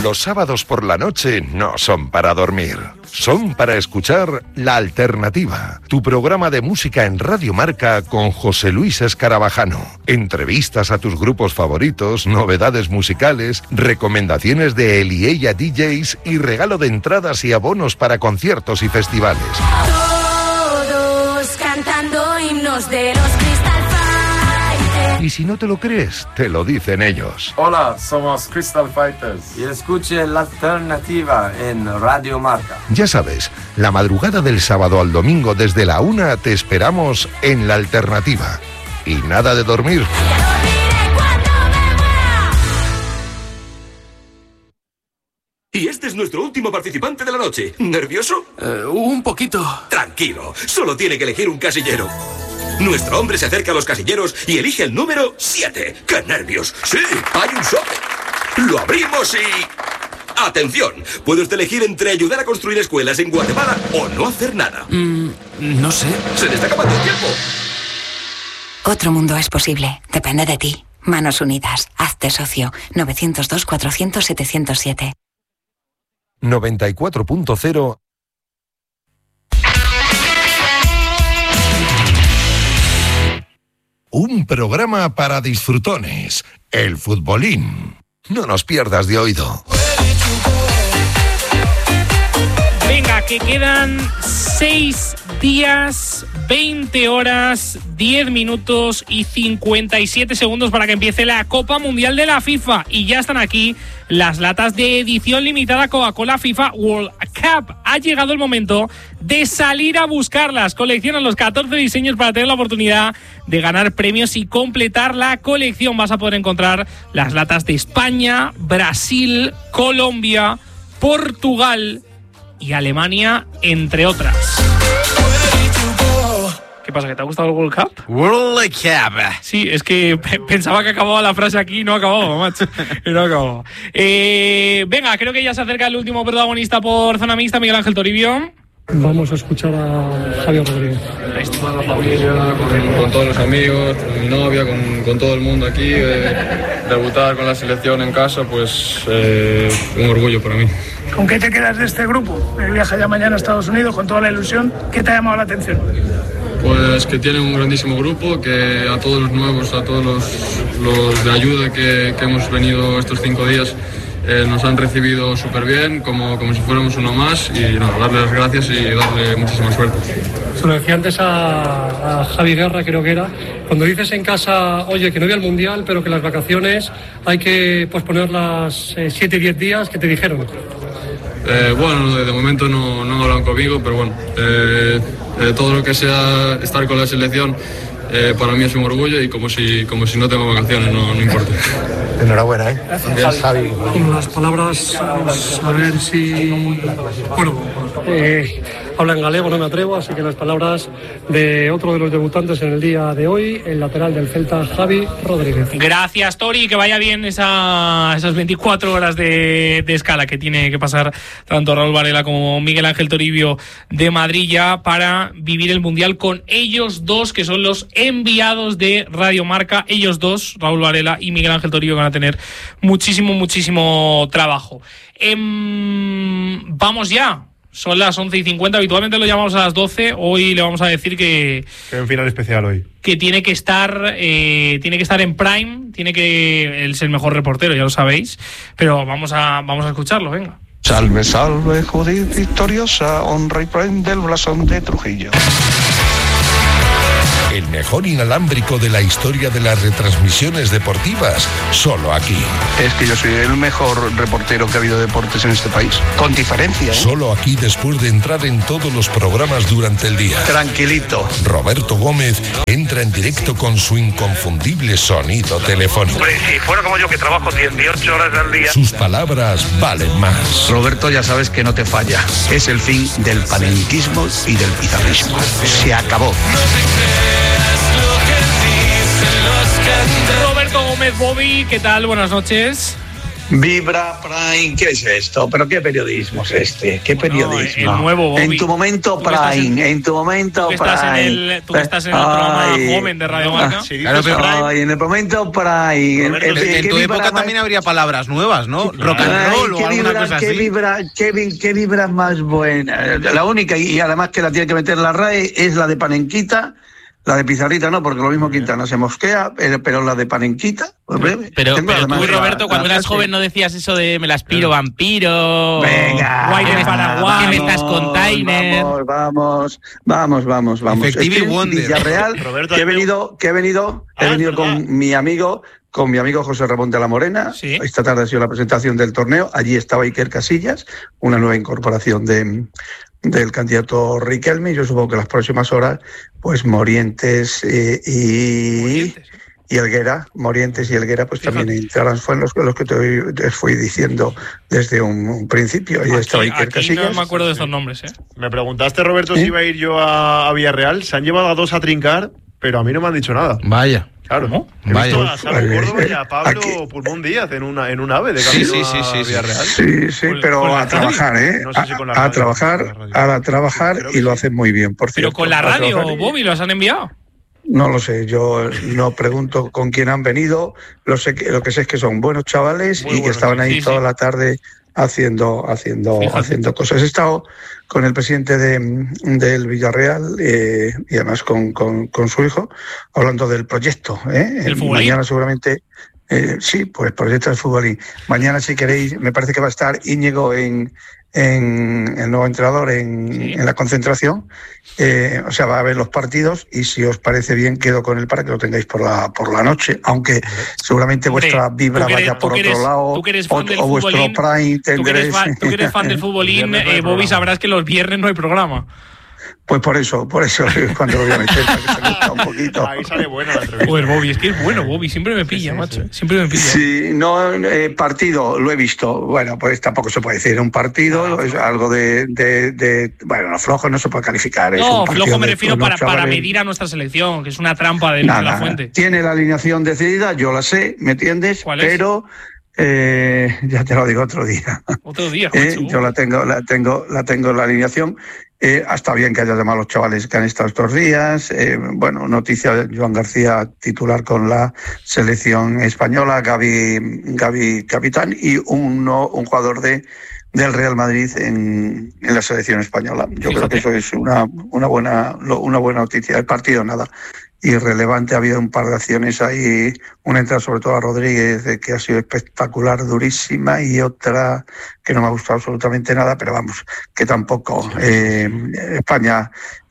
Los sábados por la noche no son para dormir, son para escuchar La Alternativa, tu programa de música en Radio Marca con José Luis Escarabajano. Entrevistas a tus grupos favoritos, novedades musicales, recomendaciones de él y ella DJs y regalo de entradas y abonos para conciertos y festivales. Todos cantando himnos de los Crystal Fighters. Y si no te lo crees, te lo dicen ellos. Hola, somos Crystal Fighters. Y escuche La Alternativa en Radio Marca. Ya sabes, la madrugada del sábado al domingo desde la 1 te esperamos en La Alternativa. Y nada de dormir. Y este es nuestro último participante de la noche. ¿Nervioso? Un poquito. Tranquilo, solo tiene que elegir un casillero. Nuestro hombre se acerca a los casilleros y elige el número 7. ¡Qué nervios! ¡Sí, hay un sobre! Lo abrimos y... ¡Atención! Puede usted elegir entre ayudar a construir escuelas en Guatemala o no hacer nada. No sé. ¡Se le está acabando el tiempo! Otro mundo es posible. Depende de ti. Manos Unidas. Hazte socio. 902-400-707. 94.0. Un programa para disfrutones. El futbolín. No nos pierdas de oído. Venga, que quedan 6 días, 20 horas, 10 minutos y 57 segundos para que empiece la Copa Mundial de la FIFA. Y ya están aquí las latas de edición limitada Coca-Cola FIFA World Cup. Ha llegado el momento de salir a buscarlas. Colecciona los 14 diseños para tener la oportunidad de ganar premios y completar la colección. Vas a poder encontrar las latas de España, Brasil, Colombia, Portugal y Alemania, entre otras. ¿Qué pasa? ¿Que te ha gustado el World Cup? World Cup. Sí, es que pensaba que acababa la frase aquí y no acababa, macho. No acababa. Venga, creo que ya se acerca el último protagonista por zona mixta, Miguel Ángel Toribio. Vamos a escuchar a Javier Rodríguez. Con la familia, con todos los amigos, con mi novia, con todo el mundo aquí. Debutar con la selección en casa, pues un orgullo para mí. ¿Con qué te quedas de este grupo? El viaje ya mañana a Estados Unidos con toda la ilusión. ¿Qué te ha llamado la atención? Pues que tienen un grandísimo grupo, que a todos los nuevos, a todos los de ayuda que hemos venido estos 5 días, nos han recibido súper bien, como si fuéramos uno más, y darle las gracias y darle muchísima suerte. Se lo decía antes a Javi Guerra, creo que era, cuando dices en casa, oye, que no voy al Mundial, pero que las vacaciones hay que posponerlas 7-10 días, ¿qué te dijeron? Bueno, de momento no hablan conmigo, pero bueno, todo lo que sea estar con la selección para mí es un orgullo, y como si no tengo vacaciones, no importa. Enhorabuena, ¿eh? Gracias, Javi. Con las palabras, a ver si... Bueno, habla en galego, no me atrevo, así que las palabras de otro de los debutantes en el día de hoy, el lateral del Celta, Javi Rodríguez. Gracias, Tori, que vaya bien esas 24 horas de escala que tiene que pasar tanto Raúl Varela como Miguel Ángel Toribio de Madrid ya para vivir el Mundial con ellos dos, que son los enviados de Radio Marca. Ellos dos, Raúl Varela y Miguel Ángel Toribio, van a tener muchísimo trabajo. Vamos ya. Son las 11:50, habitualmente lo llamamos a las 12, hoy le vamos a decir que hay un final especial hoy. Que tiene que estar en Prime, es el mejor reportero, ya lo sabéis, pero vamos a escucharlo, venga. Salve, salve, Judith victoriosa, honra y prende el blasón de Trujillo. El mejor inalámbrico de la historia de las retransmisiones deportivas, solo aquí. Es que yo soy el mejor reportero que ha habido de deportes en este país, con diferencia, ¿eh? Solo aquí, después de entrar en todos los programas durante el día. Tranquilito. Roberto Gómez entra en directo con su inconfundible sonido telefónico. Hombre, si fuera como yo, que trabajo 18 horas al día. Sus palabras valen más. Roberto, ya sabes que no te falla. Es el fin del panenquismo y del pizarrismo. Se acabó. Roberto Gómez, Bobby, ¿qué tal? Buenas noches. Vibra Prime, ¿qué es esto? ¿Pero qué periodismo es este? ¿Qué periodismo? El nuevo, Bobby. En tu momento Prime, en tu momento Prime. Tú que estás en el programa joven de Radio Marca. Ay, en el momento Prime. En tu época también habría palabras nuevas, ¿no? Sí, Rock and roll o alguna cosa así. ¿Qué vibra más buena? La única, y además que la tiene que meter la RAE, es la de Panenquita. La de Pizarrita no, porque lo mismo Quintana se mosquea, pero la de Panenquita... Pero tú, Roberto, cuando eras joven no decías eso de me la aspiro vampiro... Venga, Guay de Paraguay, que me estás container... Vamos. Efectivi Wonder. Villarreal, que he venido con mi amigo José Ramón de la Morena. ¿Sí? Esta tarde ha sido la presentación del torneo. Allí estaba Iker Casillas, una nueva incorporación del candidato Riquelme. Yo supongo que las próximas horas, pues Morientes y Helguera, pues también entrarán. Fueron los que te fui diciendo desde un principio. Ahí estaba Iker Casillas. No me acuerdo de estos nombres, ¿eh? Me preguntaste, Roberto, si iba a ir yo a Villarreal. Se han llevado a 2 a trincar, pero a mí no me han dicho nada. Vaya. Claro, ¿no? He visto a Salvo Córdoba y a Pablo Pulmón Díaz en un ave de camino a Villarreal. Sí, pero a trabajar, ¿eh? No sé si con la radio, a trabajar y lo hacen muy bien, por cierto. Pero con la radio, Bobby, ¿los han enviado? No lo sé, yo no pregunto con quién han venido. Lo que sé es que son buenos chavales y que estaban ahí toda la tarde haciendo cosas. He estado con el presidente del Villarreal y además con su hijo hablando del proyecto. ¿El futbolín? Mañana seguramente... sí, pues proyecto del futbolín. Mañana, si queréis, me parece que va a estar Íñigo en el nuevo entrenador en la concentración. O sea, va a ver los partidos y si os parece bien quedo con él para que lo tengáis por la noche, aunque seguramente vuestra vibra vaya por otro lado o vuestro Prime tendréis. Tú que eres fan del futbolín, Bobby, sabrás que los viernes no hay programa. Pues por eso cuando lo voy a meter para que se luzca un poquito. Ahí sale buena la entrevista. Pues Bobby, es que es bueno, Bobby, siempre me pilla, macho. Siempre me pilla. Sí, no, partido, lo he visto. Bueno, pues tampoco se puede decir un partido, es algo bueno, flojo no se puede calificar. No, flojo me refiero para medir a nuestra selección, que es una trampa de la fuente. Tiene la alineación decidida, yo la sé, ¿me entiendes? ¿Cuál es? Pero... ya te lo digo otro día. Otro día, macho. Yo la tengo la alineación. Está bien que haya llamado a los chavales que han estado estos días. Bueno, noticia de Joan García, titular con la selección española, Gavi capitán, y un jugador del Real Madrid en la selección española. Yo creo que eso es una buena noticia. El partido, nada irrelevante. Ha habido un par de acciones ahí, una entrada sobre todo a Rodríguez que ha sido espectacular, durísima, y otra que no me ha gustado absolutamente nada, pero vamos, que tampoco. España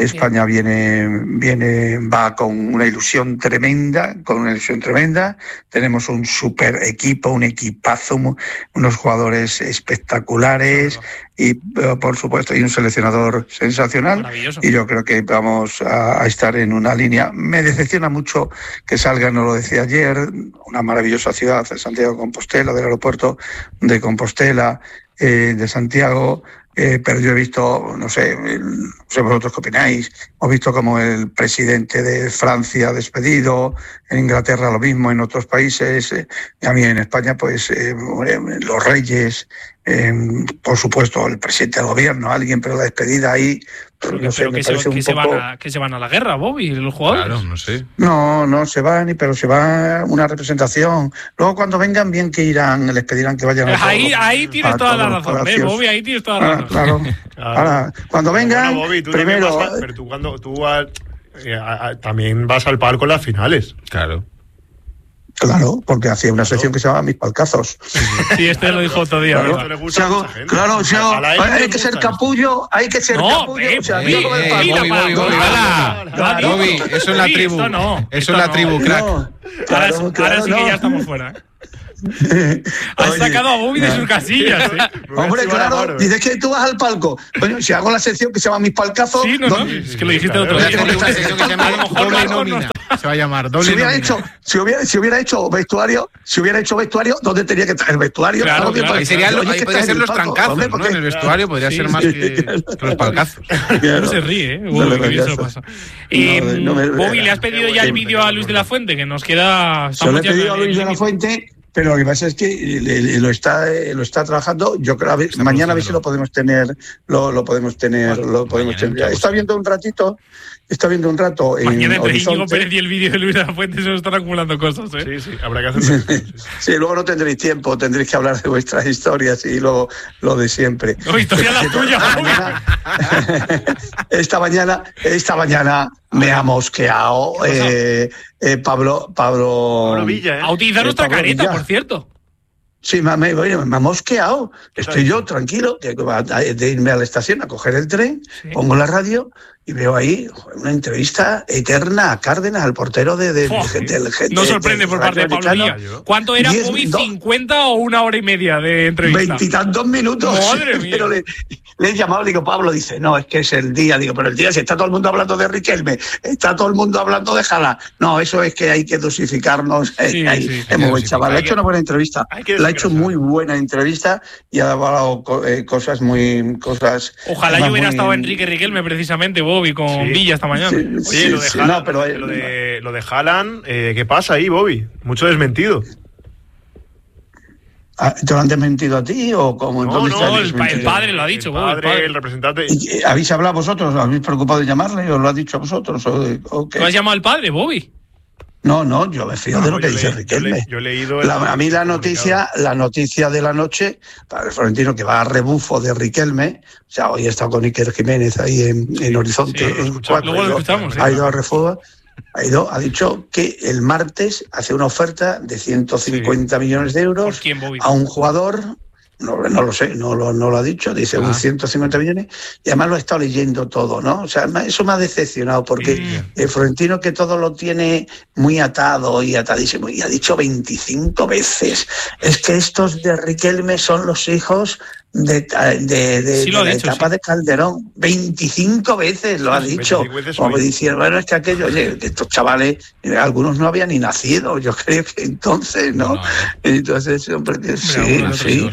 va con una ilusión tremenda, tenemos un super equipo, un equipazo, unos jugadores espectaculares y por supuesto hay un seleccionador sensacional. Y yo creo que vamos a estar en una línea. Me decepciona mucho que salga, no lo decía ayer, una maravillosa ciudad, Santiago de Compostela, del aeropuerto de Compostela, de Santiago, pero yo he visto, no sé vosotros qué opináis, hemos visto como el presidente de Francia ha despedido, en Inglaterra lo mismo, en otros países, a mí en España pues los reyes, por supuesto el presidente del gobierno, alguien, pero la despedida ahí, no sé, me parece un poco... que se van a la guerra, Bobby, los jugadores. Claro, no sé. No se van, pero se va una representación. Luego cuando vengan, bien que irán, les pedirán que vayan a ahí tienes toda la razón, Bobby, ahí tienes toda la razón. Claro. Ahora, cuando vengan, bueno, Bobby, tú primero... pero tú también vas al palco en las finales. Claro. Claro, porque hacía una sección que se llama Mis Palcazos. Sí, lo dijo otro día, ¿verdad? Hay que ser capullo, Bobby, eso es la tribu. Eso es la tribu, crack. Ahora sí que ya estamos fuera. Has sacado a Bobby de sus casillas, Hombre, claro, dices que tú vas al palco. Bueno, si hago la sección que se llama Mis Palcazos... Sí, no, es que lo dijiste otro día. Una sección que se llama Doble Nómina. Se va a llamar Doble Nómina. Si hubiera hecho vestuario, ¿dónde tenía que estar el vestuario? Claro. Ahí podría ser los trancazos, ¿no? En el vestuario podría ser más que los palcazos. No se ríe, Bobby, eso pasa. Bobby, ¿le has pedido ya el vídeo a Luis de la Fuente? Que nos queda... Se lo he pedido a Luis de la Fuente... pero lo que pasa es que lo está trabajando. Yo creo mañana a ver si lo podemos tener. Lo podemos tener. Está viendo un rato en mañana entre Horizonte. Íñigo Pérez y el vídeo de Luis de la Fuente se nos están acumulando cosas, ¿eh? Sí, habrá que hacer. Sí, luego no tendréis tiempo, tendréis que hablar de vuestras historias y lo de siempre. No, historia la tuya. Esta mañana me ha mosqueado Pablo Villa, ¿eh? A utilizar nuestra careta, por cierto. Sí, me ha mosqueado. Estoy yo tranquilo de irme a la estación a coger el tren, pongo la radio y veo ahí una entrevista eterna a Cárdenas, al portero del No sorprende por parte de Pablo Villa. ¿Cuánto era, Bobby? ¿50 o 1 hora y media de entrevista? 20 y tantos minutos. Madre mía. Pero le he llamado, digo, Pablo, dice, no, es que es el día. Digo, pero el día, si está todo el mundo hablando de Riquelme, está todo el mundo hablando de Haaland. No, eso es que hay que dosificarnos. Chaval, le ha hecho una buena entrevista. Le ha hecho muy buena entrevista y ha hablado cosas. Ojalá yo hubiera estado Enrique Riquelme precisamente, Bobby, con Villa esta mañana. Oye, lo de Haaland, lo de Haaland, ¿qué pasa ahí, Bobby? Mucho desmentido. ¿Te lo han desmentido a ti o cómo? No, el padre lo ha dicho. El padre, el representante. ¿Habéis hablado vosotros? ¿Habéis preocupado de llamarle o lo ha dicho a vosotros? ¿Tú has llamado al padre, Bobby? No, yo me fío de lo que dice Riquelme. Yo he leído a mí la noticia de la noche, para el Florentino, que va a rebufo de Riquelme, o sea, hoy he estado con Iker Jiménez ahí en Horizonte, luego lo escuchamos. Ha ido a refugo. Ha dicho que el martes hace una oferta de 150 millones de euros a un jugador. No lo sé, no lo ha dicho, dice un 150 millones, y además lo he estado leyendo todo, ¿no? O sea, eso me ha decepcionado, porque el Florentino, que todo lo tiene muy atado y atadísimo, y ha dicho 25 veces, es que estos de Riquelme son los hijos de la etapa de Calderón. 25 veces lo ha dicho. Como diciendo, bueno, es que aquello, oye, que estos chavales, algunos no habían ni nacido, yo creo que entonces, ¿no? Entonces, hombre, sí.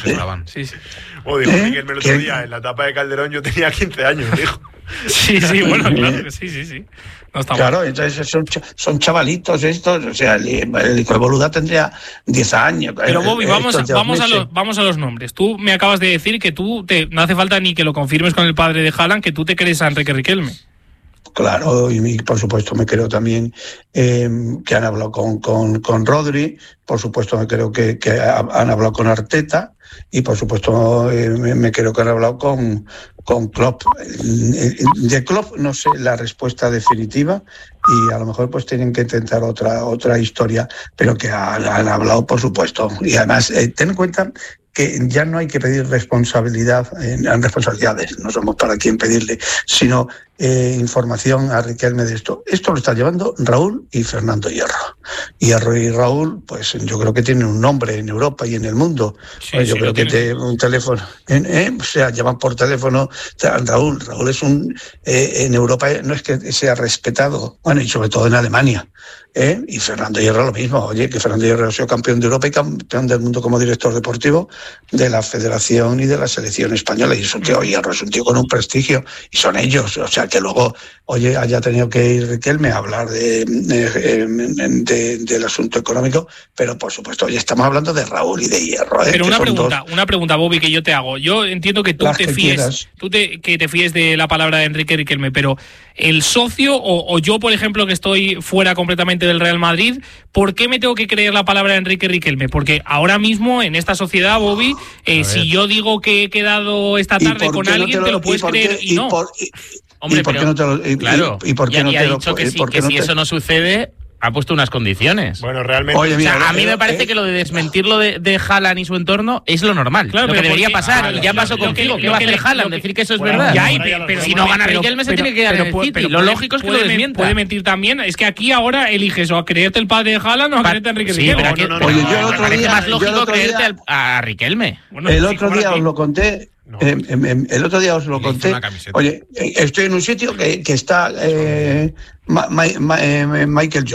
O dijo Riquelme el otro día, en la etapa de Calderón yo tenía 15 años, dijo. Sí, bueno, claro que sí. No está claro, mal. Entonces son chavalitos estos, o sea, el hijo de Boluda tendría 10 años. Pero Bobby, vamos a los nombres. Tú me acabas de decir que no hace falta ni que lo confirmes con el padre de Haaland, que tú te crees a Enrique Riquelme. Claro, y por supuesto me creo también que han hablado con Rodri, por supuesto me creo que han hablado con Arteta, y por supuesto me creo que han hablado con Klopp. De Klopp no sé la respuesta definitiva, y a lo mejor pues tienen que intentar otra historia, pero que han hablado, por supuesto. Y además ten en cuenta que ya no hay que pedir responsabilidades, no somos para quien pedirle, sino información a Riquelme de esto. Esto lo está llevando Raúl y Fernando Hierro. Hierro y Raúl, pues yo creo que tienen un nombre en Europa y en el mundo. Yo creo que un teléfono, o sea, llaman por teléfono. Raúl es en Europa no es que sea respetado, bueno, y sobre todo en Alemania. Y Fernando Hierro lo mismo. Oye, que Fernando Hierro ha sido campeón de Europa y campeón del mundo como director deportivo de la Federación y de la Selección Española. Y es un tío, Hierro es un tío con un prestigio, y son ellos. O sea, que luego, oye, haya tenido que ir Riquelme a hablar del asunto económico, pero por supuesto, hoy estamos hablando de Raúl y de Hierro. Pero una pregunta, Bobby, que yo te hago. Yo entiendo que tú te fíes, que te fíes de la palabra de Enrique Riquelme, pero el socio o yo, por ejemplo, que estoy fuera completamente del Real Madrid, ¿por qué me tengo que creer la palabra de Enrique Riquelme? Porque ahora mismo en esta sociedad, Bobby, si yo digo que he quedado esta tarde con alguien, te lo puedes creer y no. Hombre, ¿por qué no te lo claro, y por qué no te lo dicho que si eso no sucede, ha puesto unas condiciones. Bueno, realmente. Oye, mira, a mí me parece que lo de desmentirlo de Haaland y su entorno es lo normal. Claro, lo que debería pasar. Y ya pasó contigo. ¿Qué va a hacer Haaland? Decir que eso es verdad. Pero si no gana Riquelme, se tiene que quedar en el City. Lo lógico es que lo desmienta. Puede mentir también. Es que aquí ahora eliges o a creerte el padre de Haaland o a creerte a Enrique Riquelme. Oye, yo el otro día. más lógico creerte a Riquelme. El otro día os lo conté. El otro día os lo conté. Oye, estoy en un sitio que está Michael